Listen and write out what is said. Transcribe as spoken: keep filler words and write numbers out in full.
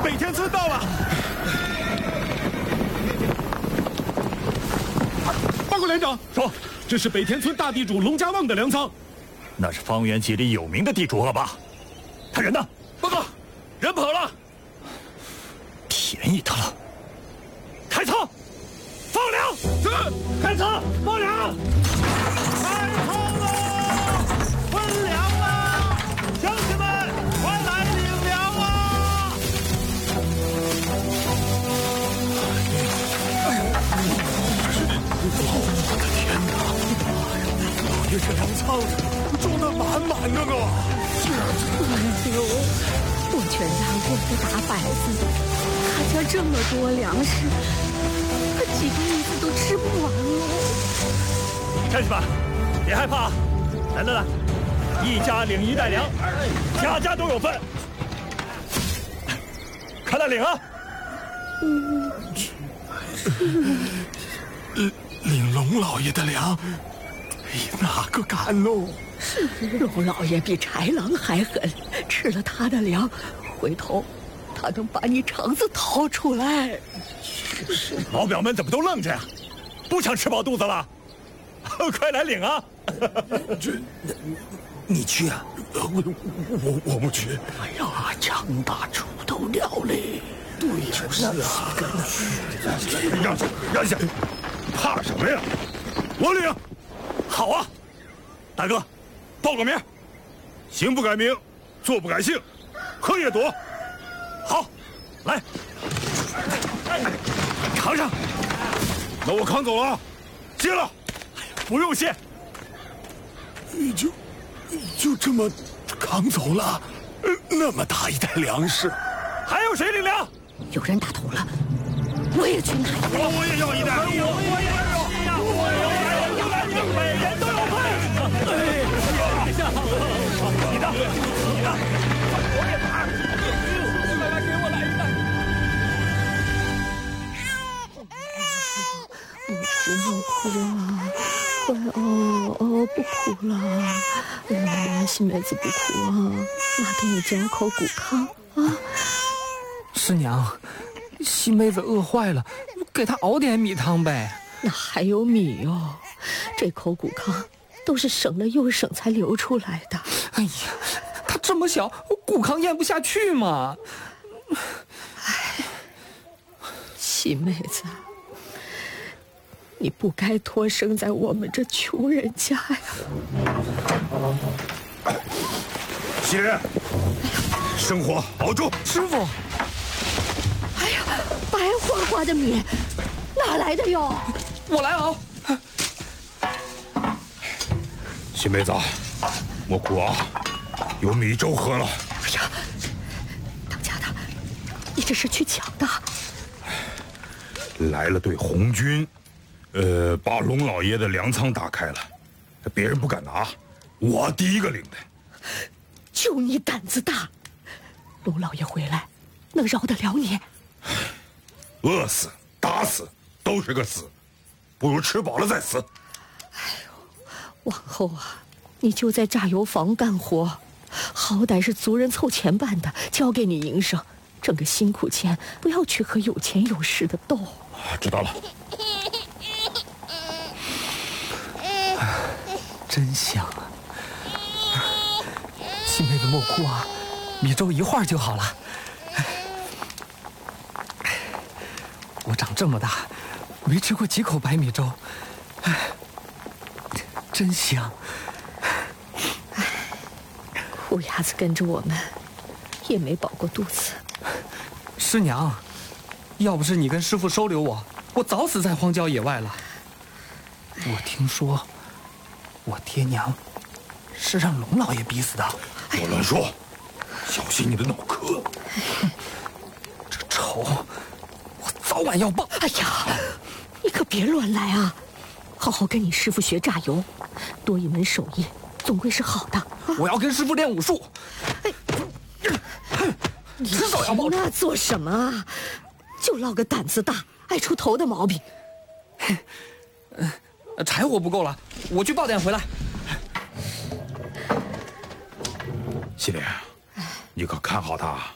北天村到了。报告连长， 说， 这是北天村大地主龙家旺的粮仓。 那是方圆几里有名的地主了吧？他人呢？ 报告，人跑了。 便宜他了。开仓，放粮。 是。 开仓，放粮。 开仓了，分粮了，乡亲们，快来领粮啊！ 我的天哪！老爷这粮仓装得满满的呢。是啊。 哎呦，我全家过个大摆子，他家这么多粮食，他几辈子都吃不完喽。 战士们，别害怕，来来来，一家领一袋粮，家家都有份。快来领啊！ 嗯， 领领龙老爷的粮，哪个敢喽？ 是龙老爷比豺狼还狠，吃了他的粮，回头他能把你肠子掏出来。 老表们怎么都愣着呀？不想吃饱肚子了？快来领啊！ 这，你去啊？我我我不去。 哎呀，强大出头鸟嘞！对呀，是啊。 让下，让下，怕什么呀？我领。 好啊，大哥，报个名。 行不改名，坐不改姓，喝也躲。 好，来，扛上。 那我扛走了啊，谢了。 不用谢。 你就就这么扛走了，那么大一袋粮食。 还有谁领粮？ 有人打头了，我也去拿一袋。 我也要一袋。 我也要，我也要，每人都有份。你的，你的，我也拿。来来，给我来一袋。 不哭啊！乖哦哦，不哭了。嗯，新妹子不哭啊，妈给你煎口骨汤啊。 师娘，西妹子饿坏了，给她熬点米汤呗。 那还有米哦，这口骨汤都是省了又省才流出来的。 哎呀，她这么小，骨汤咽不下去嘛。 哎，西妹子，你不该托生在我们这穷人家呀。 喜莲，生火熬粥。 师傅。 哎呀，白花花的米，哪来的哟？ 我来熬。 新妹子，莫哭啊，有米粥喝了。 哎呀，当家的，你这是去抢的？ 来了队红军，呃，把龙老爷的粮仓打开了，别人不敢拿，我第一个领的。 就你胆子大，龙老爷回来，能饶得了你？ 饿死、打死都是个死，不如吃饱了再死。 哎呦，往后啊，你就在榨油坊干活，好歹是族人凑钱办的，交给你营生，挣个辛苦钱，不要去和有钱有势的斗。 知道了。 真香啊！西妹子莫哭啊，米粥一会儿就好了。我长这么大，没吃过几口白米粥，真香。 苦伢子跟着我们，也没饱过肚子。 师娘，要不是你跟师父收留我，我早死在荒郊野外了。我听说，我爹娘是让龙老爷逼死的。 我乱说，小心你的脑壳。 这仇，我早晚要报。 哎呀，你可别乱来啊！好好跟你师父学榨油，多一门手艺，总归是好的。啊、 我要跟师父练武术。 哎，你迟早要报仇。那做什么啊？就落个胆子大、爱出头的毛病。 呃，柴火不够了，我去抱点回来。 喜莲，你可看好他，